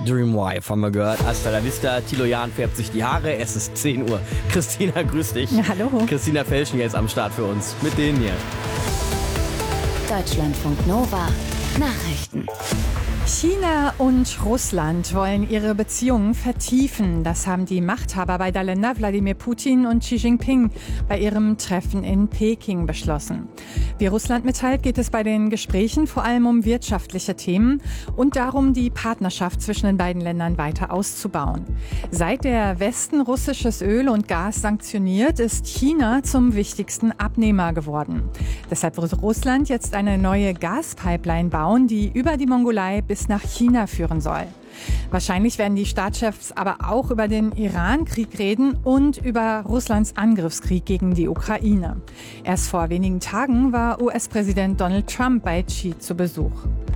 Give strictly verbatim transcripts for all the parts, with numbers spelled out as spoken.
Dreamwife haben wir gehört. Hasta la vista, Thilo Jahn färbt sich die Haare. Es ist zehn Uhr. Christina, grüß dich. Ja, hallo. Christina Felschen jetzt am Start für uns. Mit denen hier. Deutschlandfunk Nova Nachrichten. China und Russland wollen ihre Beziehungen vertiefen. Das haben die Machthaber beider Länder, Wladimir Putin und Xi Jinping, bei ihrem Treffen in Peking beschlossen. Wie Russland mitteilt, geht es bei den Gesprächen vor allem um wirtschaftliche Themen und darum, die Partnerschaft zwischen den beiden Ländern weiter auszubauen. Seit der Westen russisches Öl und Gas sanktioniert, ist China zum wichtigsten Abnehmer geworden. Deshalb wird Russland jetzt eine neue Gaspipeline bauen, die über die Mongolei bis nach China führen soll. Wahrscheinlich werden die Staatschefs aber auch über den Iran-Krieg reden und über Russlands Angriffskrieg gegen die Ukraine. Erst vor wenigen Tagen war U S-Präsident Donald Trump bei Xi zu Besuch.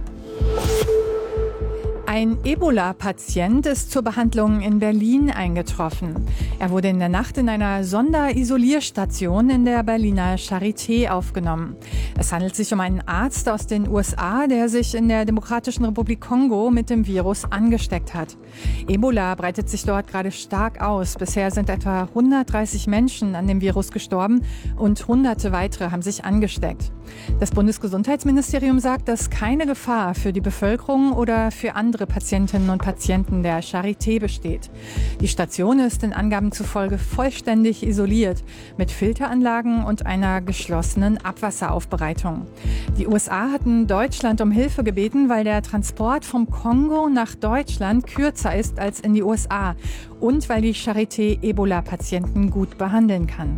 Ein Ebola-Patient ist zur Behandlung in Berlin eingetroffen. Er wurde in der Nacht in einer Sonderisolierstation in der Berliner Charité aufgenommen. Es handelt sich um einen Arzt aus den U S A, der sich in der Demokratischen Republik Kongo mit dem Virus angesteckt hat. Ebola breitet sich dort gerade stark aus. Bisher sind etwa hundertdreißig Menschen an dem Virus gestorben und hunderte weitere haben sich angesteckt. Das Bundesgesundheitsministerium sagt, dass keine Gefahr für die Bevölkerung oder für andere Patientinnen und Patienten der Charité besteht. Die Station ist den Angaben zufolge vollständig isoliert mit Filteranlagen und einer geschlossenen Abwasseraufbereitung. Die U S A hatten Deutschland um Hilfe gebeten, weil der Transport vom Kongo nach Deutschland kürzer ist als in die U S A und weil die Charité Ebola-Patienten gut behandeln kann.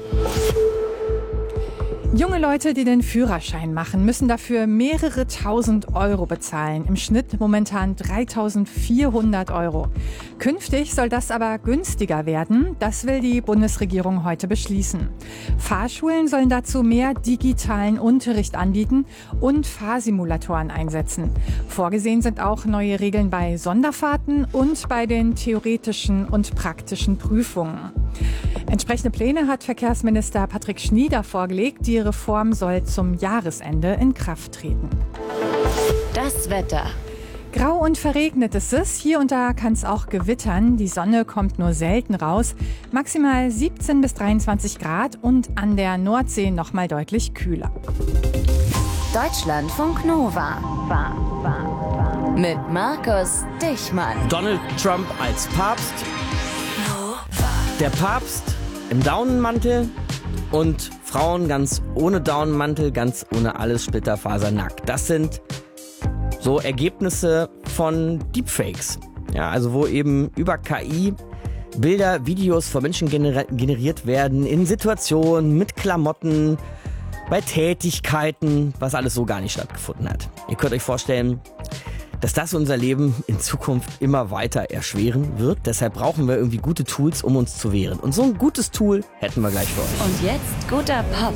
Junge Leute, die den Führerschein machen, müssen dafür mehrere tausend Euro bezahlen. Im Schnitt momentan dreitausendvierhundert Euro. Künftig soll das aber günstiger werden. Das will die Bundesregierung heute beschließen. Fahrschulen sollen dazu mehr digitalen Unterricht anbieten und Fahrsimulatoren einsetzen. Vorgesehen sind auch neue Regeln bei Sonderfahrten und bei den theoretischen und praktischen Prüfungen. Entsprechende Pläne hat Verkehrsminister Patrick Schnieder vorgelegt. Die Reform soll zum Jahresende in Kraft treten. Das Wetter. Grau und verregnet ist es. Hier und da kann es auch gewittern. Die Sonne kommt nur selten raus. Maximal siebzehn bis dreiundzwanzig Grad und an der Nordsee noch mal deutlich kühler. Deutschlandfunk Nova. Mit Markus Dichmann. Donald Trump als Papst. Der Papst im Daunenmantel und Frauen ganz ohne Daunenmantel, ganz ohne alles, splitterfasernackt. Das sind so Ergebnisse von Deepfakes. Ja, also wo eben über K I Bilder, Videos von Menschen gener- generiert werden in Situationen mit Klamotten, bei Tätigkeiten, was alles so gar nicht stattgefunden hat. Ihr könnt euch vorstellen, dass das unser Leben in Zukunft immer weiter erschweren wird. Deshalb brauchen wir irgendwie gute Tools, um uns zu wehren. Und so ein gutes Tool hätten wir gleich für euch. Und jetzt guter Pop.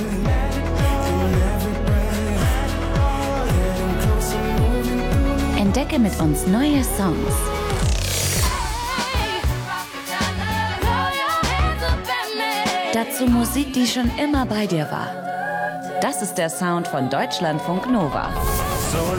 Entdecke mit uns neue Songs. Dazu Musik, die schon immer bei dir war. Das ist der Sound von Deutschlandfunk Nova. So